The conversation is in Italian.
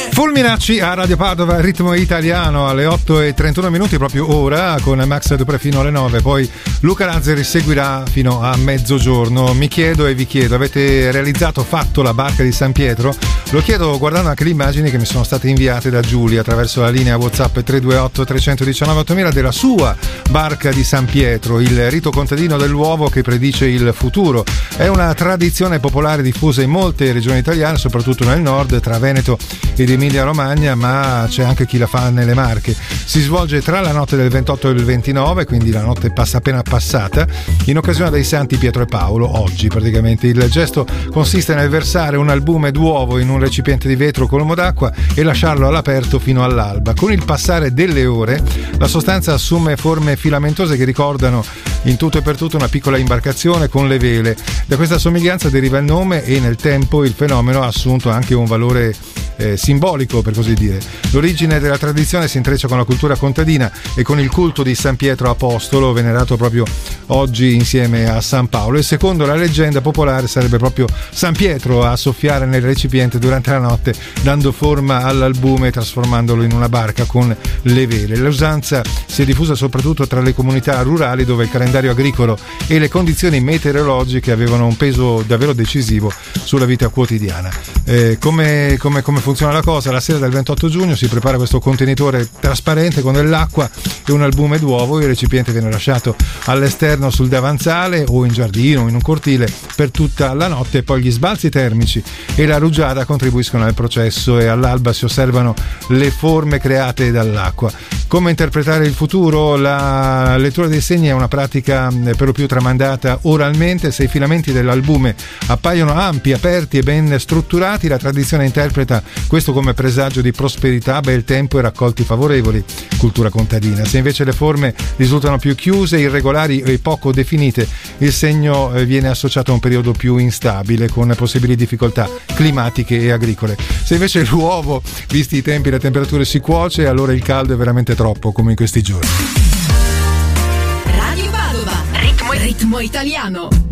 Fulminacci a Radio Padova, ritmo italiano, alle 8:31 proprio ora, con Max Dupré fino alle 9, poi Luca Lazzari seguirà fino a mezzogiorno. Mi chiedo e vi chiedo, avete fatto la barca di San Pietro? Lo chiedo guardando anche le immagini che mi sono state inviate da Giulia attraverso la linea WhatsApp 328 319 8000 della sua barca di San Pietro, il rito contadino dell'uovo che predice il futuro. È una tradizione popolare diffusa in molte regioni italiane, soprattutto nel nord, tra Veneto ed Emilia Romagna, ma c'è anche chi la fa nelle Marche. Si svolge tra la notte del 28 e il 29, quindi la notte appena passata, in occasione dei Santi Pietro e Paolo, oggi praticamente. Il gesto consiste nel versare un albume d'uovo in un recipiente di vetro colmo d'acqua e lasciarlo all'aperto fino all'alba. Con il passare delle ore la sostanza assume forme filamentose che ricordano in tutto e per tutto una piccola imbarcazione con le vele. Da questa somiglianza deriva il nome e nel tempo il fenomeno ha assunto anche un valore simbolico, per così dire. L'origine della tradizione si intreccia con la cultura contadina e con il culto di San Pietro Apostolo, venerato proprio oggi insieme a San Paolo, e secondo la leggenda popolare sarebbe proprio San Pietro a soffiare nel recipiente durante la notte, dando forma all'albume e trasformandolo in una barca con le vele. L'usanza si è diffusa soprattutto tra le comunità rurali, dove il calendario agricolo e le condizioni meteorologiche avevano un peso davvero decisivo sulla vita quotidiana. Come funziona la cosa? La sera del 28 giugno si prepara questo contenitore trasparente con dell'acqua e un albume d'uovo. Il recipiente viene lasciato all'esterno sul davanzale o in giardino o in un cortile per tutta la notte, e poi gli sbalzi termici e la rugiada contribuiscono al processo e all'alba si osservano le forme create dall'acqua. Come interpretare il futuro? La lettura dei segni è una pratica per lo più tramandata oralmente. Se i filamenti dell'albume appaiono ampi, aperti e ben strutturati, la tradizione interpreta questo come presagio di prosperità, bel tempo e raccolti favorevoli, cultura contadina. Se invece le forme risultano più chiuse, irregolari e poco definite, il segno viene associato a un periodo più instabile, con possibili difficoltà climatiche e agricole. Se invece l'uovo, visti i tempi e le temperature, si cuoce, allora il caldo è veramente troppo, come in questi giorni. Radio Padova, ritmo italiano.